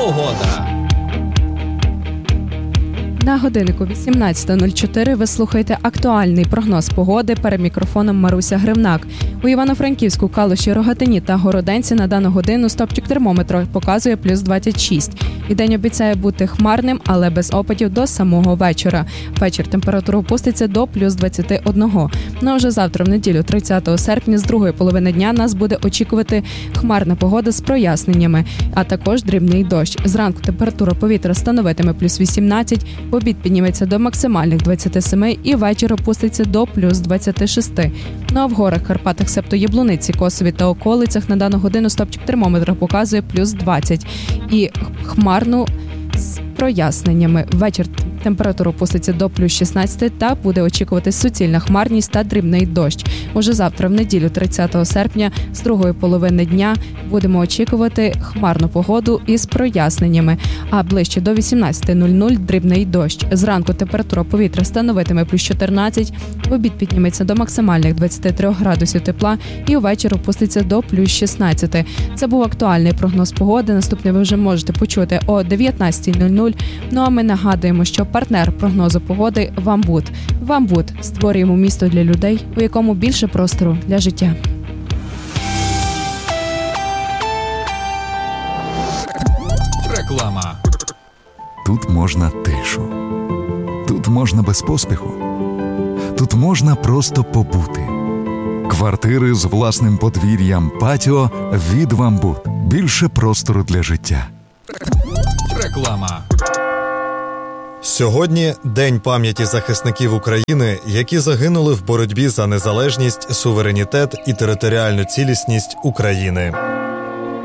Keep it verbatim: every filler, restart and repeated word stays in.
Погода. На годиннику вісімнадцята нуль чотири ви слухаєте актуальний прогноз погоди. Перед мікрофоном Маруся Гривнак. У Івано-Франківську, Калуші, Рогатині та Городенці на дану годину стопчик термометра показує плюс двадцять шість. І день обіцяє бути хмарним, але без опадів до самого вечора. Вечір температура опуститься до плюс двадцять один. Ну а вже завтра, в неділю, тридцятого серпня, з другої половини дня нас буде очікувати хмарна погода з проясненнями, а також дрібний дощ. Зранку температура повітря становитиме плюс вісімнадцять, в обід підніметься до максимальних двадцяти семи і вечір опуститься до плюс двадцяти шести. Ну а в горах, Карпатах, себто Яблуниці, Косові та околицях на дану годину стопчик термометра показує плюс двадцять. І хмарну з проясненнями. Вечір температура опуститься до плюс шістнадцять та буде очікувати суцільна хмарність та дрібний дощ. Уже завтра, в неділю, тридцятого серпня, з другої половини дня будемо очікувати хмарну погоду із проясненнями, а ближче до вісімнадцяти нуль нуль дрібний дощ. Зранку температура повітря становитиме плюс чотирнадцять, в обід підніметься до максимальних двадцяти трьох градусів тепла і увечері опуститься до плюс шістнадцяти. Це був актуальний прогноз погоди. Наступний ви вже можете почути о дев'ятнадцятій нуль нуль. Ну а ми нагадуємо, що партнер прогнозу погоди «Вамбуд». «Вамбуд» – створюємо місто для людей, у якому більше простору для життя. Реклама. Тут можна тишу. Тут можна без поспіху. Тут можна просто побути. Квартири з власним подвір'ям, патіо від «Вамбуд». Більше простору для життя. Реклама. Сьогодні День пам'яті захисників України, які загинули в боротьбі за незалежність, суверенітет і територіальну цілісність України.